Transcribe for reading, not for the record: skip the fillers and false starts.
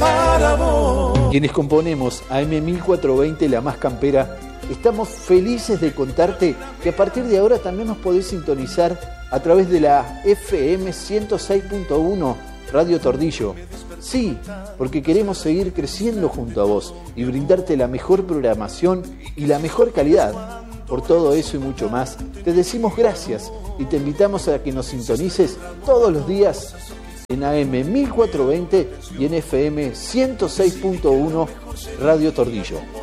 para vos. Quienes componemos AM1420 La Más Campera, estamos felices de contarte que a partir de ahora también nos podés sintonizar a través de la FM 106.1 Radio Tordillo. Sí, porque queremos seguir creciendo junto a vos y brindarte la mejor programación y la mejor calidad. Por todo eso y mucho más, te decimos gracias y te invitamos a que nos sintonices todos los días en AM 1420 y en FM 106.1 Radio Tordillo.